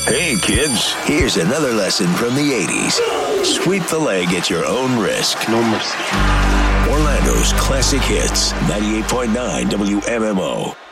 Hey, kids, here's another lesson from the 80s. Sweep the leg at your own risk. No mercy. Orlando's classic hits, 98.9 WMMO.